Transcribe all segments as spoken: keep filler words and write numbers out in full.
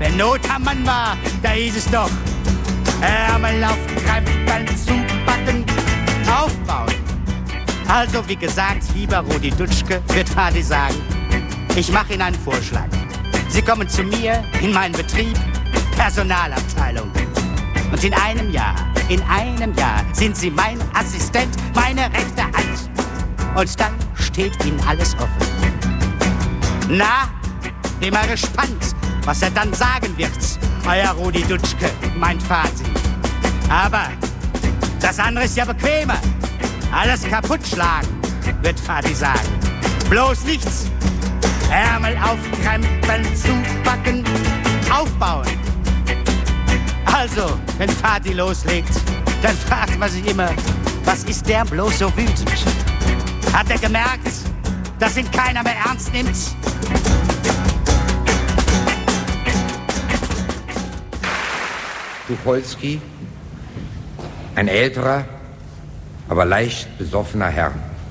wenn Not am Mann war, da hieß es doch, Ärmel aufkrempeln, zupacken, aufbauen. Also wie gesagt, lieber Rudi Dutschke, wird Fadi sagen, ich mache Ihnen einen Vorschlag. Sie kommen zu mir in meinen Betrieb, Personalabteilung. Und in einem Jahr, in einem Jahr sind Sie mein Assistent, meine rechte Hand. Und dann steht Ihnen alles offen. Na, bin mal gespannt, was er dann sagen wird, euer Rudi Dutschke, mein Vati. Aber das andere ist ja bequemer. Alles kaputt schlagen, wird Vati sagen. Bloß nichts. Ärmel aufkrempeln, zupacken, aufbauen. Also, wenn Vati loslegt, dann fragt man sich immer, was ist der bloß so wütend? Hat er gemerkt, dass ihn keiner mehr ernst nimmt? Tucholsky, ein älterer, aber leicht besoffener Herr.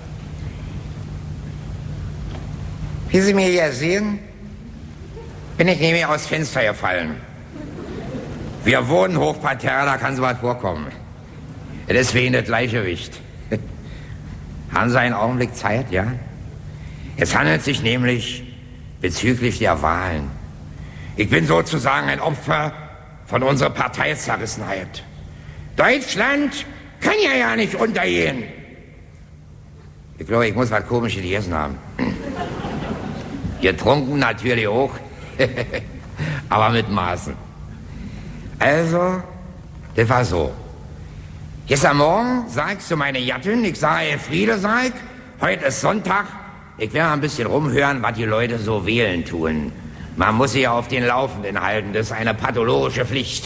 Wie Sie mir hier sehen, bin ich nämlich aus Fenster gefallen. Wir wohnen hochparterre, da kann sowas vorkommen. Deswegen das Gleichgewicht. Haben Sie einen Augenblick Zeit, ja? Es handelt sich nämlich bezüglich der Wahlen. Ich bin sozusagen ein Opfer von unserer Parteizerrissenheit. Deutschland kann ja ja nicht untergehen. Ich glaube, ich muss was Komisches gegessen haben. Getrunken natürlich auch, aber mit Maßen. Also, das war so. Gestern Morgen sag ich zu meiner Gattin, ich sage, Friede, sag ich, heute ist Sonntag, ich werde mal ein bisschen rumhören, was die Leute so wählen tun. Man muss sich ja auf den Laufenden halten, das ist eine pathologische Pflicht.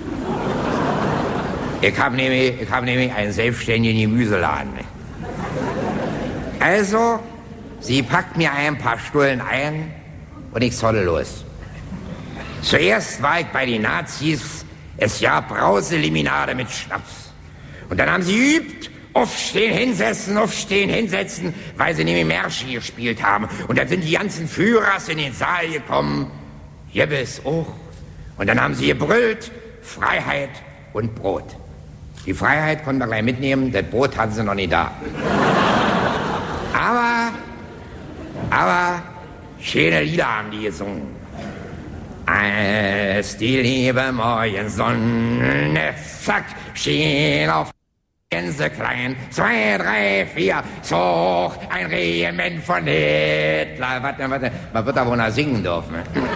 Ich habe nämlich, ich hab nämlich einen selbstständigen Gemüseladen. Also, sie packt mir ein paar Stullen ein und ich zolle los. Zuerst war ich bei den Nazis, es gab Brauseliminade mit Schnaps. Und dann haben sie geübt, aufstehen, hinsetzen, aufstehen, hinsetzen, weil sie nämlich Märsche gespielt haben. Und dann sind die ganzen Führers in den Saal gekommen, Jebbes auch. Und dann haben sie gebrüllt, Freiheit und Brot. Die Freiheit konnten wir gleich mitnehmen, das Brot hatten sie noch nicht da. Aber, aber, schöne Lieder haben die gesungen. Als die liebe Morgensonne, zack, schien auf Gänse klein, zwei, drei, vier, zog ein Regiment von Hitler. Warte, warte, man wird da wohl noch singen dürfen.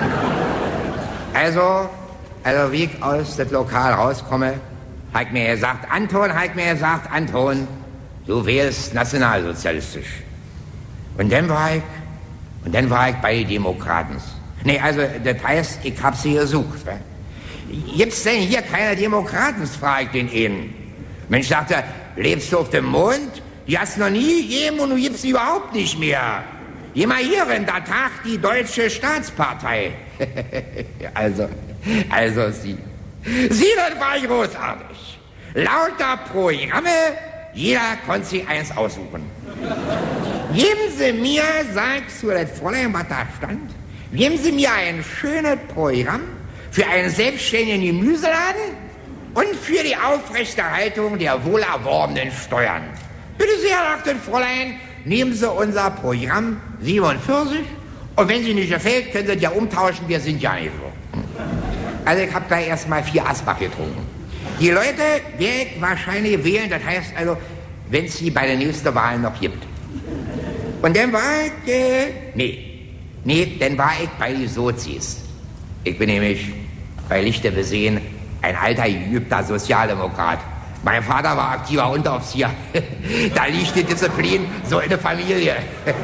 Also, also wie ich aus dem Lokal rauskomme, hat mir gesagt, Anton, hat mir gesagt, Anton, du wählst nationalsozialistisch. Und dann war ich, und dann war ich bei den Demokraten. Nee, also, das heißt, ich hab sie gesucht. Ne? Gibt's denn hier keine Demokraten, frag ich den einen. Mensch, sagt er, lebst du auf dem Mond? Die hast noch nie gegeben und du gibst sie überhaupt nicht mehr. Geh mal hierin, da tagt die Deutsche Staatspartei. also, also sie. Sie, das war großartig. Lauter Programme, jeder konnte sich eins aussuchen. Geben Sie mir, sagst du, das Fräulein, was da stand, geben Sie mir ein schönes Programm für einen selbstständigen Gemüseladen und für die Aufrechterhaltung der wohl erworbenen Steuern. Bitte sehr, sagt das Fräulein, nehmen Sie unser Programm siebenundvierzig und wenn Sie nicht gefällt, können Sie es ja umtauschen, wir sind ja nicht so. Also ich habe da erstmal vier Asbach getrunken. Die Leute werden wahrscheinlich wählen, das heißt also, wenn es sie bei der nächsten Wahl noch gibt. Und dann war ich, äh, nee, nee, dann war ich bei den Sozis. Ich bin nämlich bei Lichte besehen ein alter, geübter Sozialdemokrat. Mein Vater war aktiver Unteroffizier. Da liegt die Disziplin so in der Familie.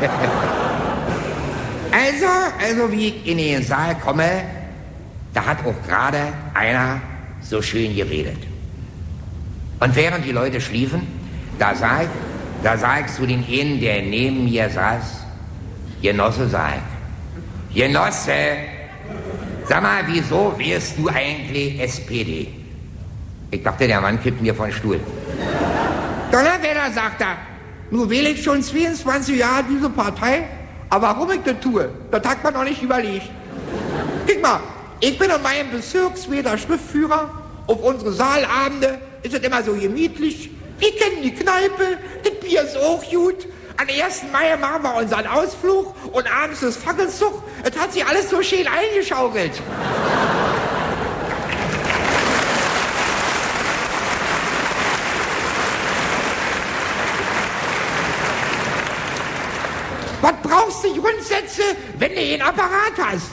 also, also wie ich in den Saal komme, da hat auch gerade einer so schön geredet. Und während die Leute schliefen, da sag ich, da sag ich zu den einen, der neben mir saß, Genosse, sag ich, Genosse, sag mal, wieso wählst du eigentlich S P D? Ich dachte, der Mann kippt mir von den Stuhl. Donnerwetter, sagt er, nun wähle ich schon zweiundzwanzig Jahre diese Partei, aber warum ich das tue, das hat man noch nicht überlegt. Guck mal, Ich bin in meinem Bezirksweder Schriftführer. Auf unsere Saalabende ist es immer so gemütlich. Wir kennen die Kneipe, das Bier ist auch gut. Am ersten Mai machen wir unseren Ausflug und abends ist Fackelzug. Es hat sich alles so schön eingeschaukelt. Was brauchst du Grundsätze, wenn du einen Apparat hast?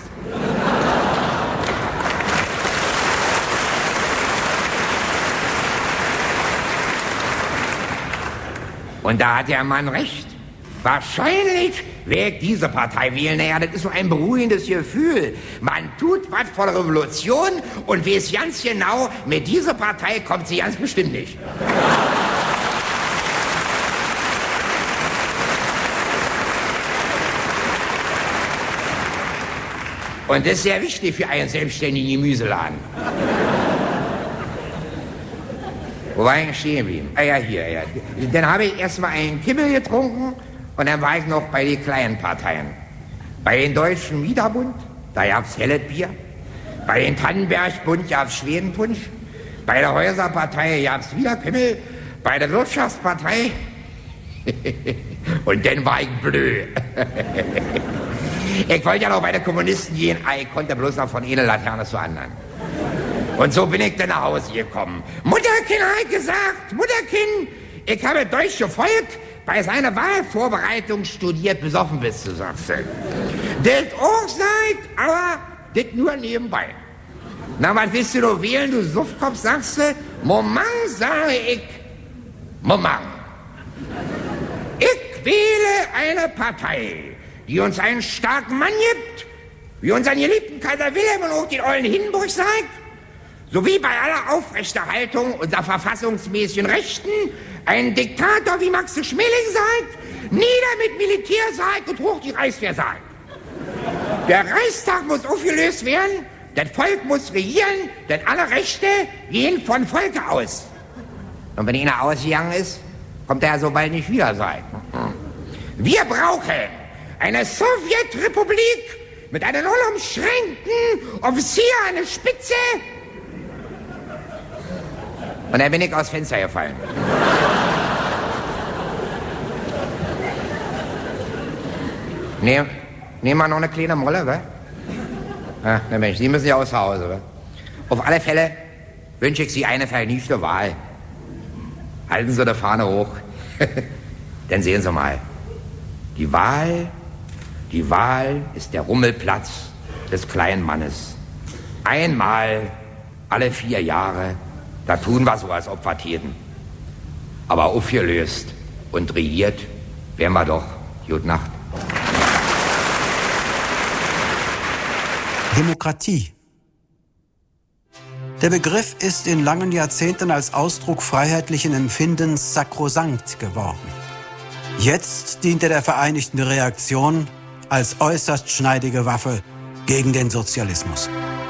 Und da hat der Mann recht. Wahrscheinlich werde ich diese Partei wählen. Naja, das ist so ein beruhigendes Gefühl. Man tut was vor der Revolution und weiß ganz genau, mit dieser Partei kommt sie ganz bestimmt nicht. Und das ist sehr wichtig für einen selbstständigen Gemüseladen. Wo war ich stehen geblieben? Ah ja, hier, ja. Dann habe ich erstmal einen Kimmel getrunken und dann war ich noch bei den kleinen Parteien. Bei den Deutschen Wiederbund, da gab's helles Bier. Bei den Tannenberg-Bund gab's Schwedenpunsch. Bei der Häuserpartei gab's wieder Kimmel. Bei der Wirtschaftspartei... und dann war ich blöd. Ich wollte ja noch bei den Kommunisten gehen, ich konnte bloß noch von einer Laterne zur anderen. Und so bin ich dann nach Hause gekommen. Mutterkind hat gesagt, Mutterkind, ich habe deutsche Volk bei seiner Wahlvorbereitung studiert, besoffen bist du, sagst du. Das auch sagt, aber das nur nebenbei. Na, was willst du noch wählen, du Suffkopf, sagst du? Moment, sage ich, Moment. Ich wähle eine Partei, die uns einen starken Mann gibt, wie unseren geliebten Kaiser Wilhelm und auch den ollen Hindenburg sagt, sowie bei aller Aufrechterhaltung unserer verfassungsmäßigen Rechten einen Diktator wie Max Schmeling sagt, nieder mit Militär sagt und hoch die Reichswehr sagt. Der Reichstag muss aufgelöst werden, das Volk muss regieren, denn alle Rechte gehen von Volke aus. Und wenn einer ausgegangen ist, kommt er so bald nicht wieder sein. Wir brauchen eine Sowjetrepublik mit einem unumschränkten Offizier an der Spitze. Und dann bin ich aus Fenster gefallen. Nehmen nehm wir noch eine kleine Molle, wa? Ah, na Mensch, Sie müssen ja aus Hause, wa? Auf alle Fälle wünsche ich Sie eine vernichte Wahl. Halten Sie die Fahne hoch. Dann sehen Sie mal. Die Wahl, die Wahl ist der Rummelplatz des kleinen Mannes. Einmal alle vier Jahre, da tun wir so, als ob wir täten. Aber aufgelöst und regiert wären wir doch. Gute Nacht. Demokratie. Der Begriff ist in langen Jahrzehnten als Ausdruck freiheitlichen Empfindens sakrosankt geworden. Jetzt dient er der vereinigten Reaktion als äußerst schneidige Waffe gegen den Sozialismus.